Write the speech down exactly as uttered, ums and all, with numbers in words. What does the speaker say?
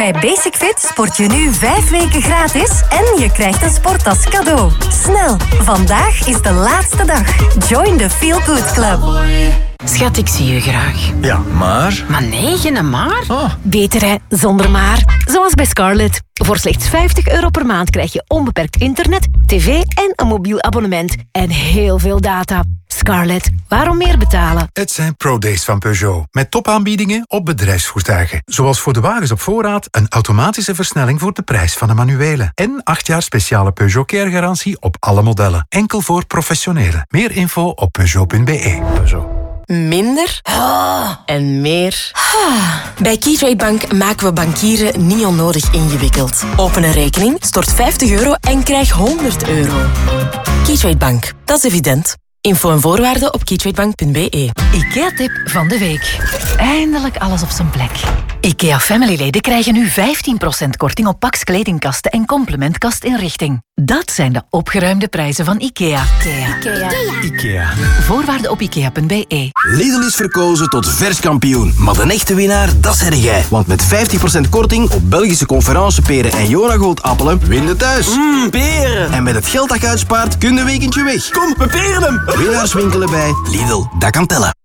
Bij Basic Fit sport je nu vijf weken gratis en je krijgt een sporttas cadeau. Snel, vandaag is de laatste dag. Join the Feel Good Club. Schat, ik zie je graag. Ja, maar... Maar nee, geen maar. Oh. Beter hè, zonder maar. Zoals bij Scarlett. Voor slechts vijftig euro per maand krijg je onbeperkt internet, tv en een mobiel abonnement. En heel veel data. Scarlett, waarom meer betalen? Het zijn Pro-Days van Peugeot. Met topaanbiedingen op bedrijfsvoertuigen. Zoals voor de wagens op voorraad een automatische versnelling voor de prijs van een manuele. En acht jaar speciale Peugeot Care-garantie op alle modellen. Enkel voor professionelen. Meer info op peugeot punt b e. Peugeot. Minder oh. en meer. Oh. Bij Keytrade Bank maken we bankieren niet onnodig ingewikkeld. Open een rekening, stort vijftig euro en krijg honderd euro. Keytrade Bank, dat is evident. Info en voorwaarden op keytradebank punt b e. IKEA-tip van de week. Eindelijk alles op zijn plek. IKEA Family-leden krijgen nu vijftien procent korting op Pax kledingkasten en complementkastinrichting. Dat zijn de opgeruimde prijzen van IKEA. IKEA. Ikea. Ikea. Voorwaarden op ikea punt b e. Lidl is verkozen tot verskampioen. Maar de echte winnaar, dat zeg jij. Want met vijftig procent korting op Belgische conferenceperen en Jonagold appelen, win je thuis. Mmm, peren. En met het geld dat je uitspaart, kun je een weekendje weg. Kom, we peren hem. Winnaars winkelen bij Lidl. Dat kan tellen.